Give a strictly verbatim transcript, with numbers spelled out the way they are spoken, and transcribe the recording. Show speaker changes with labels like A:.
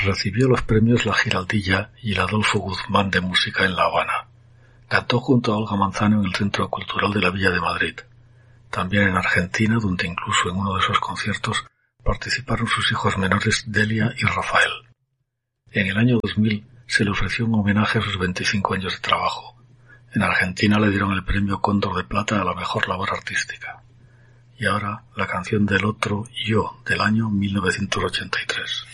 A: Recibió los premios La Giraldilla y el Adolfo Guzmán de Música en La Habana. Cantó junto a Olga Manzano en el Centro Cultural de la Villa de Madrid. También en Argentina, donde incluso en uno de esos conciertos participaron sus hijos menores Delia y Rafael. En el año dos mil se le ofreció un homenaje a sus veinticinco años de trabajo. En Argentina le dieron el premio Cóndor de Plata a la mejor labor artística. Y ahora la canción del otro Yo, del año mil novecientos ochenta y tres.